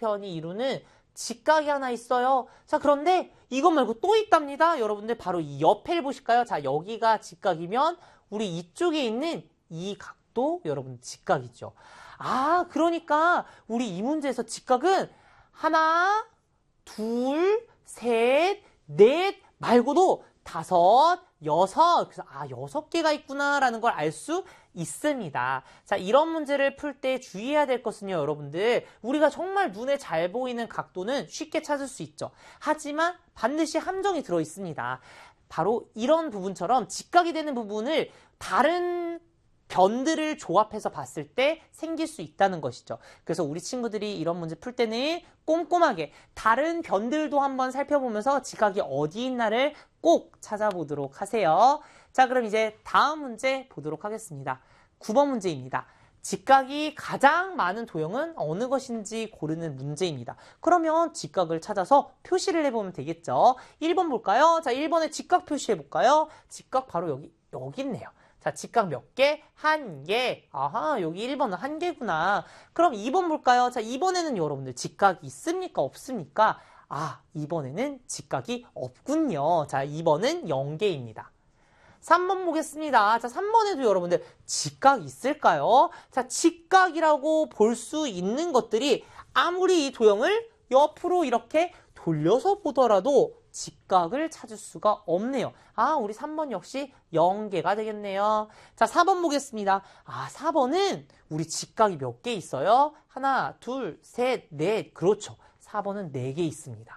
방향편이 이루는 직각이 하나 있어요. 자, 그런데 이것 말고 또 있답니다. 여러분들 바로 이 옆에를 보실까요? 자, 여기가 직각이면 우리 이쪽에 있는 이 각도 여러분 직각이죠. 아, 그러니까 우리 이 문제에서 직각은 하나, 둘, 셋, 넷 말고도 다섯, 여섯. 그래서 아, 6개가 있구나라는 걸 알 수 있습니다. 자, 이런 문제를 풀 때 주의해야 될 것은요, 여러분들. 우리가 정말 눈에 잘 보이는 각도는 쉽게 찾을 수 있죠. 하지만 반드시 함정이 들어 있습니다. 바로 이런 부분처럼 직각이 되는 부분을 다른 변들을 조합해서 봤을 때 생길 수 있다는 것이죠. 그래서 우리 친구들이 이런 문제 풀 때는 꼼꼼하게 다른 변들도 한번 살펴보면서 직각이 어디 있나를 꼭 찾아보도록 하세요. 자, 그럼 이제 다음 문제 보도록 하겠습니다. 9번 문제입니다. 직각이 가장 많은 도형은 어느 것인지 고르는 문제입니다. 그러면 직각을 찾아서 표시를 해보면 되겠죠. 1번 볼까요? 자, 1번에 직각 표시해볼까요? 직각 바로 여기 있네요. 자, 직각 몇 개? 한 개. 아하, 여기 1번은 한 개구나. 그럼 2번 볼까요? 자, 2번에는 여러분들 직각이 있습니까? 없습니까? 아, 2번에는 직각이 없군요. 자, 2번은 0개입니다. 3번 보겠습니다. 자, 3번에도 여러분들 직각이 있을까요? 자, 직각이라고 볼 수 있는 것들이 아무리 이 도형을 옆으로 이렇게 돌려서 보더라도 직각을 찾을 수가 없네요. 아, 우리 3번 역시 0개가 되겠네요. 자, 4번 보겠습니다. 아, 4번은 우리 직각이 몇 개 있어요? 하나, 둘, 셋, 넷. 그렇죠. 4번은 4개 있습니다.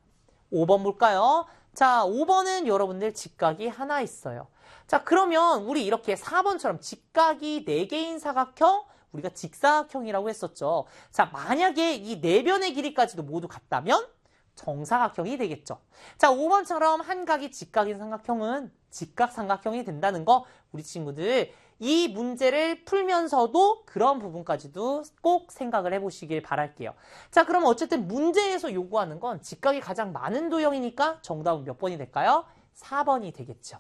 5번 볼까요? 자, 5번은 여러분들 직각이 하나 있어요. 자, 그러면 우리 이렇게 4번처럼 직각이 4개인 사각형, 우리가 직사각형이라고 했었죠. 자, 만약에 이 4변의 길이까지도 모두 같다면 정사각형이 되겠죠. 자, 5번처럼 한 각이 직각인 삼각형은 직각삼각형이 된다는 거 우리 친구들 이 문제를 풀면서도 그런 부분까지도 꼭 생각을 해보시길 바랄게요. 자, 그럼 어쨌든 문제에서 요구하는 건 직각이 가장 많은 도형이니까 정답은 몇 번이 될까요? 4번이 되겠죠.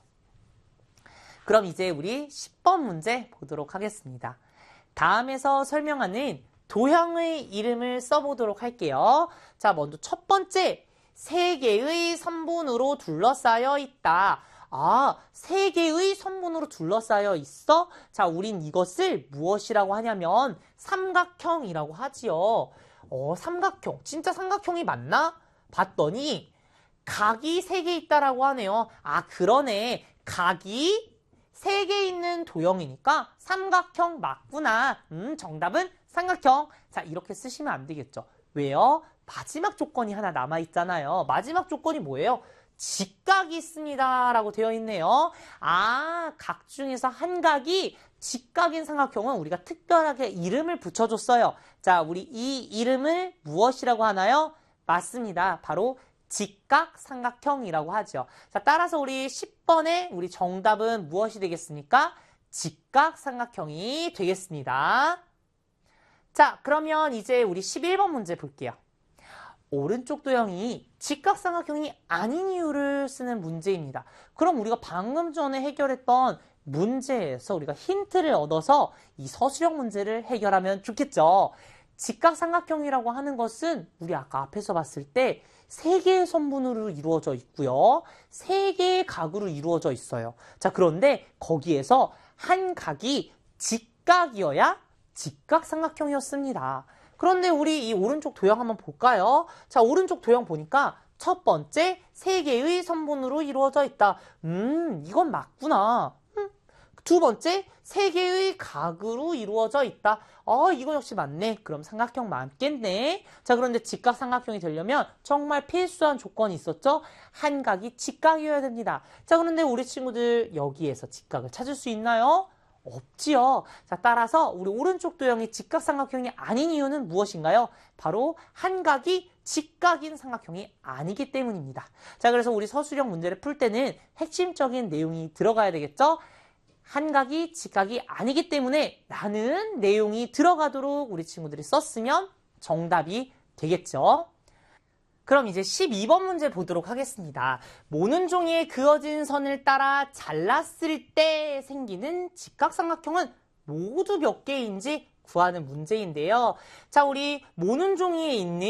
그럼 이제 우리 10번 문제 보도록 하겠습니다. 다음에서 설명하는 도형의 이름을 써보도록 할게요. 자, 먼저 첫 번째, 3개의 선분으로 둘러싸여 있다. 아, 3개의 선분으로 둘러싸여 있어? 자, 우린 이것을 무엇이라고 하냐면 삼각형이라고 하지요. 삼각형. 진짜 삼각형이 맞나? 봤더니 각이 3개 있다라고 하네요. 아, 그러네. 각이 3개 있는 도형이니까 삼각형 맞구나. 정답은 삼각형. 자, 이렇게 쓰시면 안 되겠죠. 왜요? 마지막 조건이 하나 남아있잖아요. 마지막 조건이 뭐예요? 직각이 있습니다. 라고 되어 있네요. 아, 각 중에서 한 각이 직각인 삼각형은 우리가 특별하게 이름을 붙여줬어요. 자, 우리 이 이름을 무엇이라고 하나요? 맞습니다. 바로 직각삼각형이라고 하죠. 자, 따라서 우리 10번의 우리 정답은 무엇이 되겠습니까? 직각삼각형이 되겠습니다. 자, 그러면 이제 우리 11번 문제 볼게요. 오른쪽 도형이 직각삼각형이 아닌 이유를 쓰는 문제입니다. 그럼 우리가 방금 전에 해결했던 문제에서 우리가 힌트를 얻어서 이 서술형 문제를 해결하면 좋겠죠. 직각삼각형이라고 하는 것은 우리 아까 앞에서 봤을 때 3개의 선분으로 이루어져 있고요. 3개의 각으로 이루어져 있어요. 자, 그런데 거기에서 한 각이 직각이어야 직각삼각형이었습니다. 그런데 우리 이 오른쪽 도형 한번 볼까요? 자, 오른쪽 도형 보니까 첫 번째 3개의 선분으로 이루어져 있다. 이건 맞구나. 두 번째 3개의 각으로 이루어져 있다. 이거 역시 맞네. 그럼 삼각형 맞겠네. 자, 그런데 직각삼각형이 되려면 정말 필수한 조건이 있었죠. 한 각이 직각이어야 됩니다. 자, 그런데 우리 친구들 여기에서 직각을 찾을 수 있나요? 없지요. 자, 따라서 우리 오른쪽 도형이 직각삼각형이 아닌 이유는 무엇인가요? 바로 한 각이 직각인 삼각형이 아니기 때문입니다. 자, 그래서 우리 서술형 문제를 풀 때는 핵심적인 내용이 들어가야 되겠죠? 한 각이 직각이 아니기 때문에 라는 내용이 들어가도록 우리 친구들이 썼으면 정답이 되겠죠. 그럼 이제 12번 문제 보도록 하겠습니다. 모는 종이에 그어진 선을 따라 잘랐을 때 생기는 직각삼각형은 모두 몇 개인지 구하는 문제인데요. 자, 우리 모는 종이에 있는